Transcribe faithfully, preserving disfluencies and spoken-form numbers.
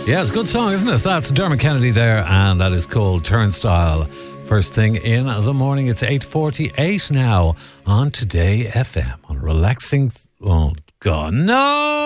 Yeah, it's a good song, isn't it? That's Dermot Kennedy there, and that is called Turnstile. First thing in the morning, it's eight forty-eight now on Today F M on relaxing... Oh, God, no!